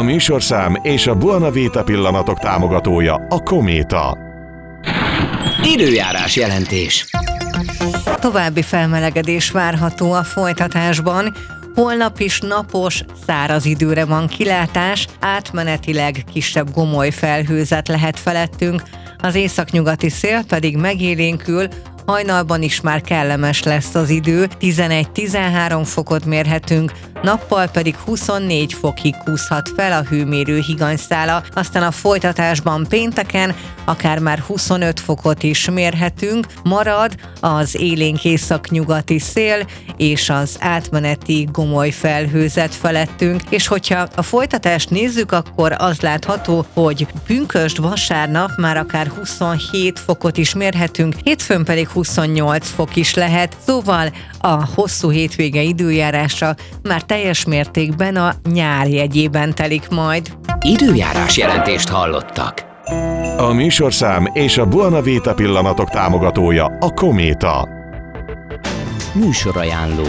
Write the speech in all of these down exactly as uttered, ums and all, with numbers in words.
műsorszám és a Buona Vita pillanatok támogatója a Kométa. Időjárás jelentés. További felmelegedés várható a folytatásban. Holnap is napos, száraz időre van kilátás, átmenetileg kisebb gomoly felhőzet lehet felettünk, az északnyugati szél pedig megélénkül, hajnalban is már kellemes lesz az idő, tizenegy-tizenhárom fokot mérhetünk, nappal pedig huszonnégy fokig kúszhat fel a hőmérő higanyszála, aztán a folytatásban pénteken akár már huszonöt fokot is mérhetünk, marad az élénk északnyugati szél és az átmeneti gomoly felhőzet felettünk, és hogyha a folytatást nézzük, akkor az látható, hogy pünkösd vasárnap már akár huszonhét fokot is mérhetünk, hétfőn pedig huszonnyolc fok is lehet, szóval a hosszú hétvége időjárása már teljes mértékben a nyár jegyében telik majd. Időjárás jelentést hallottak. A műsorszám és a Buona Vita pillanatok támogatója a Kométa. Műsorajánló.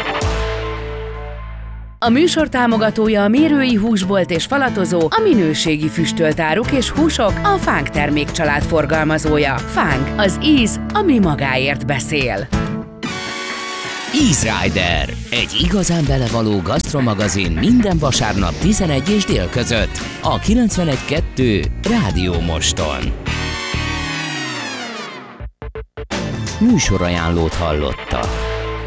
A műsor támogatója a Mérői Húsbolt és Falatozó, a minőségi füstölt áruk és húsok, a Fánk termékcsalád forgalmazója. Fánk, az íz, ami magáért beszél. Easy Rider, egy igazán belevaló gasztromagazin minden vasárnap tizenegy és dél között a kilencvenegy kettő Rádió Moston. Műsorajánlót hallottak.